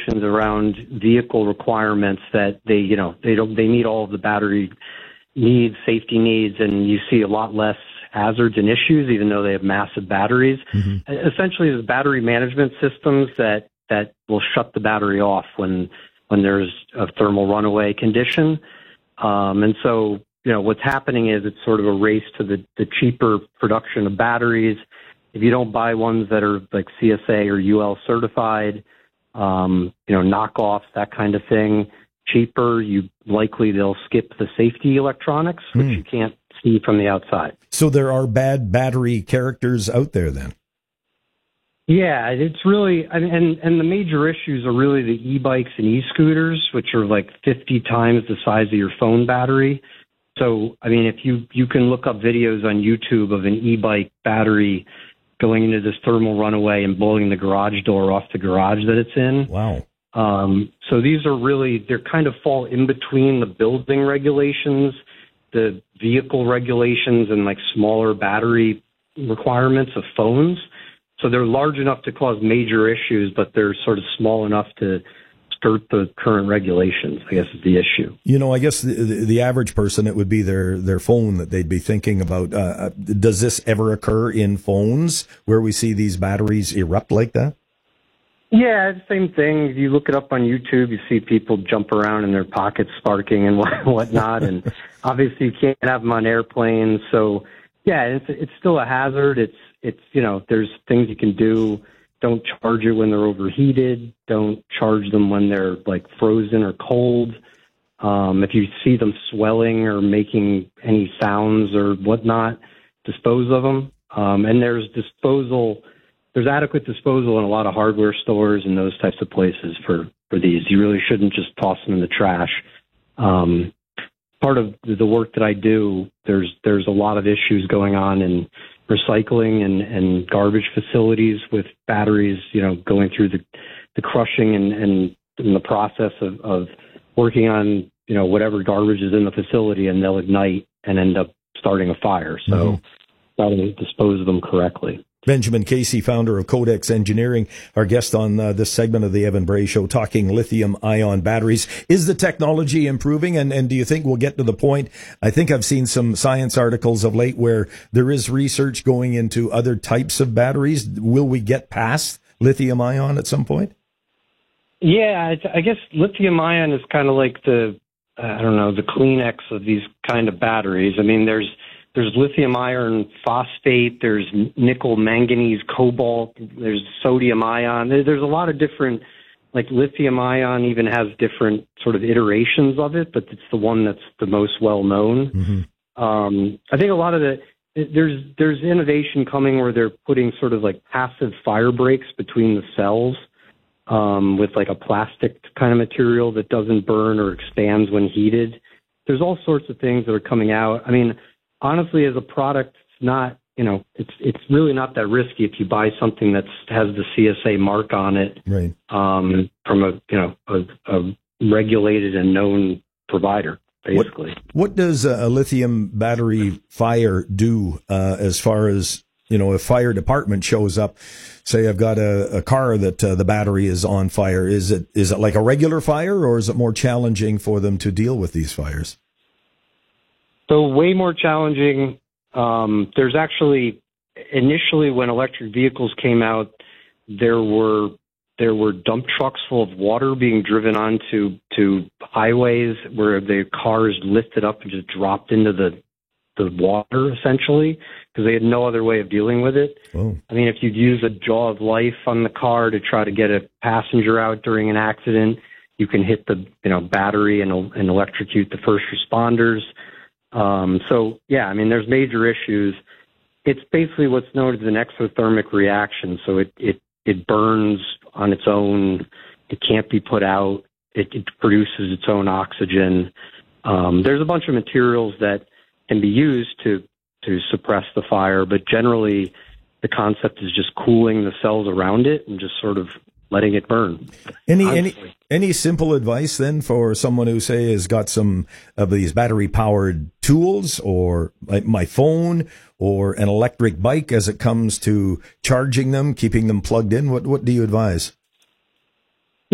regulations around vehicle requirements that they meet all of the battery needs, safety needs, and you see a lot less hazards and issues, even though they have massive batteries. Mm-hmm. Essentially, there's battery management systems that will shut the battery off when there's a thermal runaway condition. And so, what's happening is it's sort of a race to the cheaper production of batteries. If you don't buy ones that are like CSA or UL certified, knockoffs, that kind of thing, cheaper, they'll skip the safety electronics, which you can't see from the outside. So there are bad battery characters out there then? Yeah, it's really, and the major issues are really the e-bikes and e-scooters, which are like 50 times the size of your phone battery. So, if you can look up videos on YouTube of an e-bike battery going into this thermal runaway and blowing the garage door off the garage that it's in. Wow. So these are they're kind of fall in between the building regulations, the vehicle regulations, and like smaller battery requirements of phones. So they're large enough to cause major issues, but they're sort of small enough to skirt the current regulations, I guess, is the issue. I guess the average person, it would be their phone that they'd be thinking about. Does this ever occur in phones where we see these batteries erupt like that? Yeah, same thing. If you look it up on YouTube, you see people jump around in their pockets sparking and whatnot. And obviously you can't have them on airplanes. So, yeah, it's still a hazard. It's there's things you can do. Don't charge it when they're overheated. Don't charge them when they're like frozen or cold. If you see them swelling or making any sounds or whatnot, dispose of them. And there's adequate disposal in a lot of hardware stores and those types of places for these. You really shouldn't just toss them in the trash. Part of the work that I do, there's a lot of issues going on in recycling and garbage facilities with batteries, going through the crushing and in the process of working on, whatever garbage is in the facility, and they'll ignite and end up starting a fire. So got to dispose of them correctly. Benjamin Casey, founder of Codex Engineering, our guest on this segment of the Evan Bray Show, talking lithium-ion batteries. Is the technology improving, and do you think we'll get to the point? I think I've seen some science articles of late where there is research going into other types of batteries. Will we get past lithium-ion at some point? Yeah, I guess lithium-ion is kind of like the Kleenex of these kind of batteries. There's lithium iron phosphate, there's nickel, manganese, cobalt, there's sodium ion. There's a lot of different, like lithium ion even has different sort of iterations of it, but it's the one that's the most well known. Mm-hmm. I think a lot of there's innovation coming where they're putting sort of like passive fire breaks between the cells with like a plastic kind of material that doesn't burn or expands when heated. There's all sorts of things that are coming out. Honestly, as a product, it's not, it's really not that risky if you buy something that has the CSA mark on it, right? From a regulated and known provider, basically. What does a lithium battery fire do as far as, if fire department shows up? Say I've got a car that the battery is on fire. Is it like a regular fire, or is it more challenging for them to deal with these fires? So way more challenging. There's actually, initially when electric vehicles came out, there were dump trucks full of water being driven onto highways where the cars lifted up and just dropped into the water, essentially, because they had no other way of dealing with it. Oh. If you'd use a jaw of life on the car to try to get a passenger out during an accident, you can hit the battery and electrocute the first responders. There's major issues. It's basically what's known as an exothermic reaction. So it burns on its own. It can't be put out. It produces its own oxygen. There's a bunch of materials that can be used to suppress the fire, but generally the concept is just cooling the cells around it and just sort of letting it burn. Any simple advice then for someone who, say, has got some of these battery powered tools, or like my phone or an electric bike, as it comes to charging them, keeping them plugged in? What do you advise?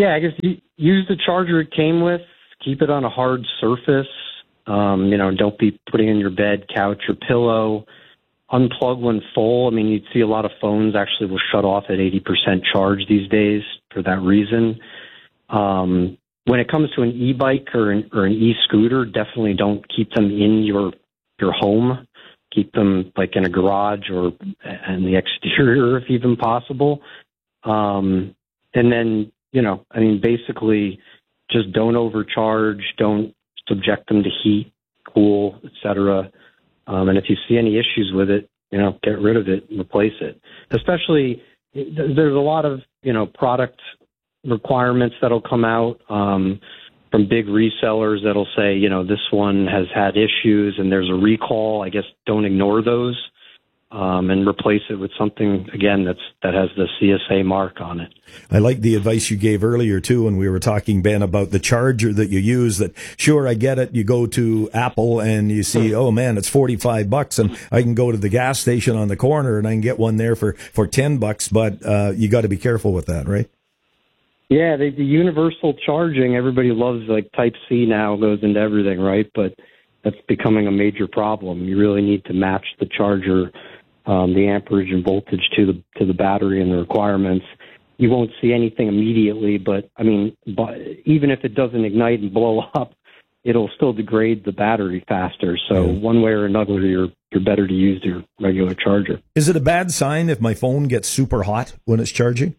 Yeah, I guess use the charger it came with. Keep it on a hard surface. Don't be putting it in your bed, couch, or pillow. Unplug when full. I mean, you'd see a lot of phones actually will shut off at 80% charge these days for that reason. When it comes to an e-bike or an e-scooter, definitely don't keep them in your home. Keep them like in a garage or in the exterior if even possible. And then, basically just don't overcharge, don't subject them to heat, cool, etc. And if you see any issues with it, get rid of it and replace it. Especially, there's a lot of, product requirements that'll come out from big resellers that'll say, this one has had issues and there's a recall. I guess don't ignore those and replace it with something, again, that has the CSA mark on it. I like the advice you gave earlier, too, when we were talking, Ben, about the charger that you use. That, sure, I get it. You go to Apple and you see, oh, man, it's $45, and I can go to the gas station on the corner and I can get one there for $10, but you got to be careful with that, right? Yeah, the universal charging, everybody loves, like Type-C now goes into everything, right? But that's becoming a major problem. You really need to match the charger, the amperage and voltage to the battery and the requirements. You won't see anything immediately, but even if it doesn't ignite and blow up, it'll still degrade the battery faster. So one way or another, you're better to use your regular charger. Is it a bad sign if my phone gets super hot when it's charging?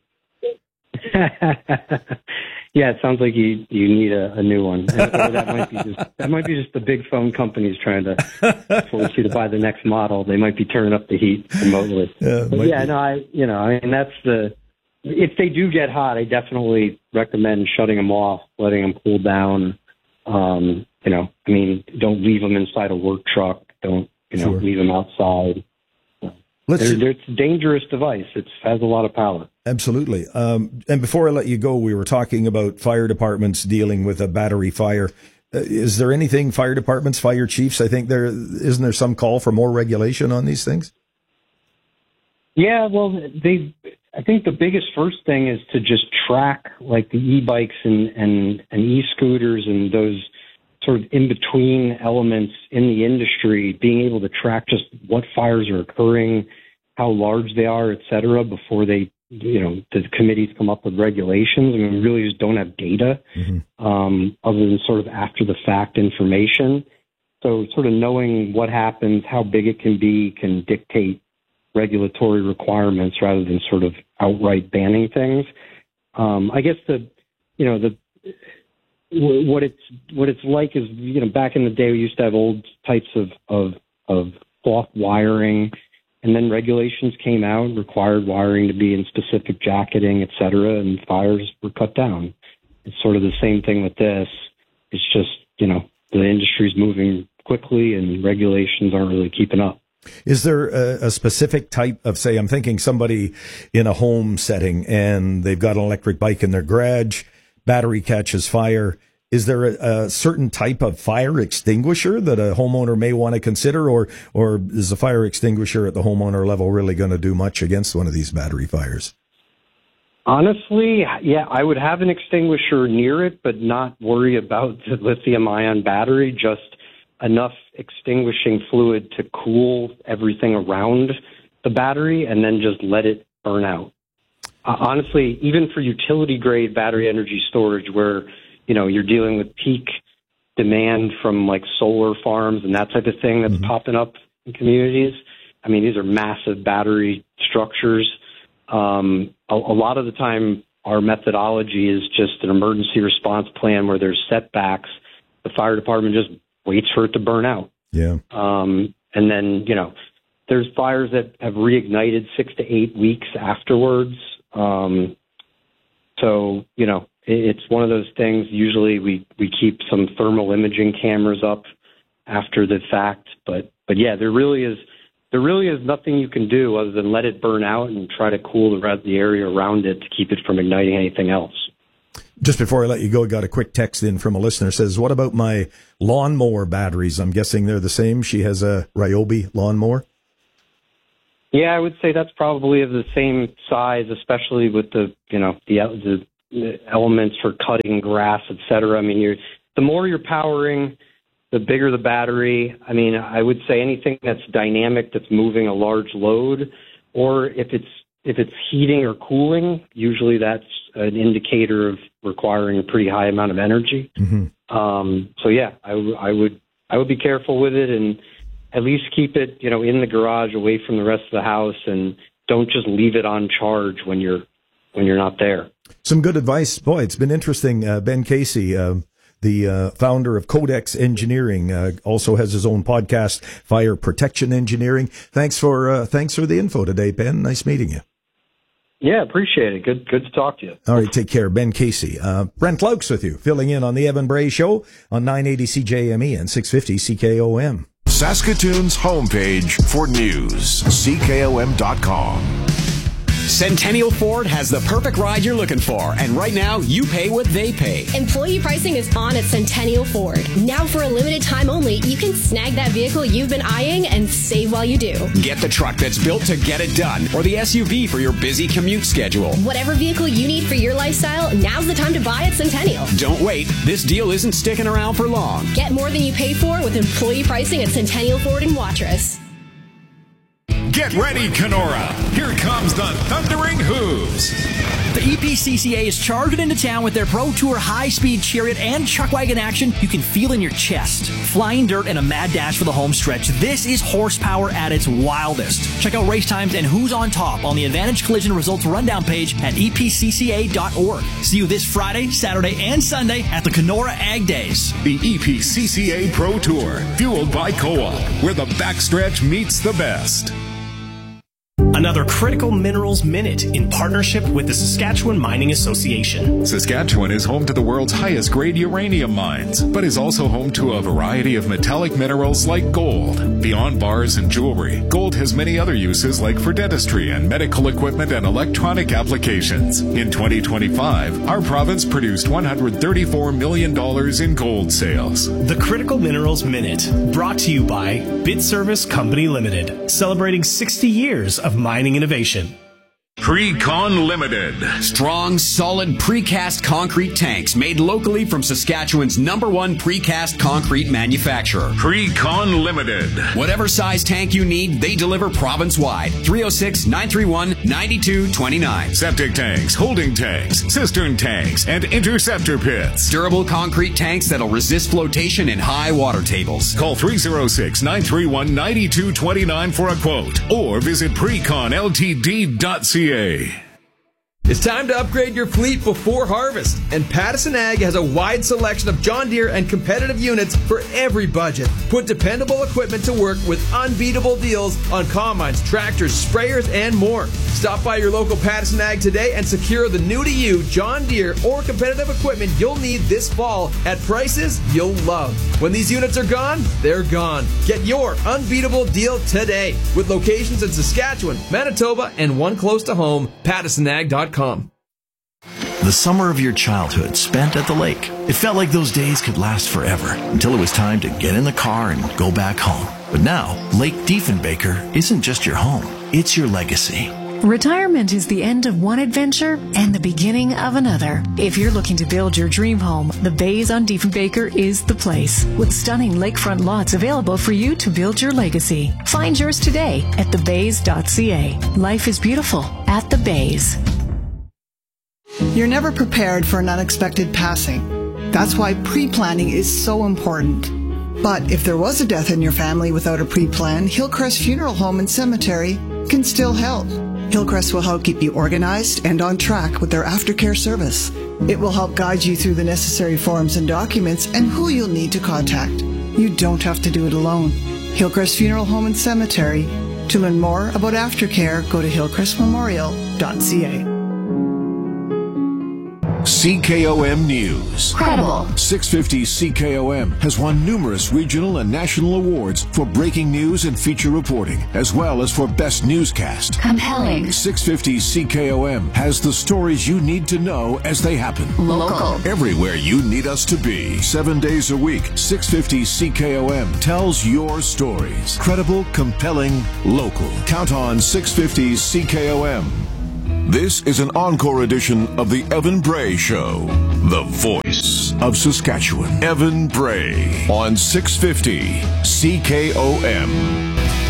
Yeah, it sounds like you need a new one. That might be just the big phone companies trying to force you to buy the next model. They might be turning up the heat remotely. If they do get hot, I definitely recommend shutting them off, letting them cool down. Don't leave them inside a work truck. Don't Sure. leave them outside. It's a dangerous device. It has a lot of power. Absolutely. And before I let you go, we were talking about fire departments dealing with a battery fire. Is there anything fire departments, fire chiefs? I think isn't there some call for more regulation on these things? Yeah, well, I think the biggest first thing is to just track like the e-bikes and e-scooters and those sort of in-between elements in the industry, being able to track just what fires are occurring, how large they are, et cetera, before the committees come up with regulations. We really just don't have data other than sort of after-the-fact information. So sort of knowing what happens, how big it can be, can dictate regulatory requirements rather than sort of outright banning things. I guess what it's like is, back in the day we used to have old types of cloth wiring, and then regulations came out and required wiring to be in specific jacketing, et cetera, and fires were cut down. It's sort of the same thing with this. It's just, the industry's moving quickly and regulations aren't really keeping up. Is there a specific type of, say, I'm thinking somebody in a home setting and they've got an electric bike in their garage, battery catches fire. Is there a certain type of fire extinguisher that a homeowner may want to consider, or is the fire extinguisher at the homeowner level really going to do much against one of these battery fires? Honestly, yeah, I would have an extinguisher near it, but not worry about the lithium-ion battery, just enough extinguishing fluid to cool everything around the battery and then just let it burn out. Honestly, even for utility-grade battery energy storage where, you're dealing with peak demand from like solar farms and that type of thing that's popping up in communities. I mean, these are massive battery structures. A lot of the time, our methodology is just an emergency response plan where there's setbacks. The fire department just waits for it to burn out. Yeah. And then, there's fires that have reignited 6 to 8 weeks afterwards. So, it's one of those things. Usually we keep some thermal imaging cameras up after the fact, but yeah, there really is nothing you can do other than let it burn out and try to cool the area around it to keep it from igniting anything else. Just before I let you go, I got a quick text in from a listener. Says, what about my lawnmower batteries? I'm guessing they're the same. She has a Ryobi lawnmower. Yeah, I would say that's probably of the same size, especially with the elements for cutting grass, etc. I mean, the more you're powering, the bigger the battery. I mean, I would say anything that's dynamic, that's moving a large load, or if it's heating or cooling, usually that's an indicator of requiring a pretty high amount of energy. Mm-hmm. So yeah, I would be careful with it and at least keep it, in the garage away from the rest of the house, and don't just leave it on charge when you're not there. Some good advice. Boy, it's been interesting. Ben Casey, the founder of Codex Engineering, also has his own podcast, Fire Protection Engineering. Thanks for the info today, Ben. Nice meeting you. Yeah, appreciate it. Good to talk to you. All right, take care. Ben Casey. Brent Laux with you, filling in on the Evan Bray Show on 980 CJME and 650 CKOM. Saskatoon's homepage for news, CKOM.com. Centennial Ford has the perfect ride you're looking for, and right now, you pay what they pay. Employee pricing is on at Centennial Ford. Now for a limited time only, you can snag that vehicle you've been eyeing and save while you do. Get the truck that's built to get it done, or the SUV for your busy commute schedule. Whatever vehicle you need for your lifestyle, now's the time to buy at Centennial. Don't wait. This deal isn't sticking around for long. Get more than you pay for with employee pricing at Centennial Ford in Watrous. Get ready, Kenora. Here comes the Thundering Hooves. The EPCCA is charging into town with their Pro Tour high-speed chariot and chuck wagon action you can feel in your chest. Flying dirt and a mad dash for the home stretch. This is horsepower at its wildest. Check out race times and who's on top on the Advantage Collision Results Rundown page at epcca.org. See you this Friday, Saturday, and Sunday at the Kenora Ag Days. The EPCCA Pro Tour, fueled by Co-op, where the backstretch meets the best. Another Critical Minerals Minute in partnership with the Saskatchewan Mining Association. Saskatchewan is home to the world's highest grade uranium mines, but is also home to a variety of metallic minerals like gold. Beyond bars and jewelry, gold has many other uses like for dentistry and medical equipment and electronic applications. In 2025, our province produced $134 million in gold sales. The Critical Minerals Minute, brought to you by BitService Company Limited, celebrating 60 years of mining innovation. Precon Limited. Strong, solid precast concrete tanks made locally from Saskatchewan's #1 precast concrete manufacturer. Precon Limited. Whatever size tank you need, they deliver province-wide. 306-931-9229. Septic tanks, holding tanks, cistern tanks, and interceptor pits. Durable concrete tanks that'll resist flotation in high water tables. Call 306-931-9229 for a quote, or visit preconltd.ca. It's time to upgrade your fleet before harvest, and Pattison Ag has a wide selection of John Deere and competitive units for every budget. Put dependable equipment to work with unbeatable deals on combines, tractors, sprayers, and more. Stop by your local Pattison Ag today and secure the new-to-you John Deere or competitive equipment you'll need this fall at prices you'll love. When these units are gone, they're gone. Get your unbeatable deal today with locations in Saskatchewan, Manitoba, and one close to home, PattisonAg.com. The summer of your childhood spent at the lake. It felt like those days could last forever until it was time to get in the car and go back home. But now, Lake Diefenbaker isn't just your home, it's your legacy. Retirement is the end of one adventure and the beginning of another. If you're looking to build your dream home, the Bays on Diefenbaker is the place. With stunning lakefront lots available for you to build your legacy. Find yours today at thebays.ca. Life is beautiful at the Bays. You're never prepared for an unexpected passing. That's why pre-planning is so important. But if there was a death in your family without a pre-plan, Hillcrest Funeral Home and Cemetery can still help. Hillcrest will help keep you organized and on track with their aftercare service. It will help guide you through the necessary forms and documents and who you'll need to contact. You don't have to do it alone. Hillcrest Funeral Home and Cemetery. To learn more about aftercare, go to hillcrestmemorial.ca. CKOM News. Credible. 650 CKOM has won numerous regional and national awards for breaking news and feature reporting, as well as for best newscast. Compelling. 650 CKOM has the stories you need to know as they happen. Local. Everywhere you need us to be. 7 days a week, 650 CKOM tells your stories. Credible, compelling, local. Count on 650 CKOM. This is an encore edition of the Evan Bray Show. The voice of Saskatchewan. Evan Bray on 650 CKOM.